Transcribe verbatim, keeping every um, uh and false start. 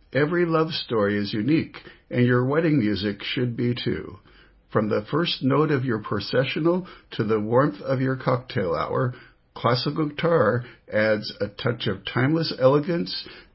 Every love story is unique, and your wedding music should be too. From the first note of your processional to the warmth of your cocktail hour, classical guitar adds a touch of timeless elegance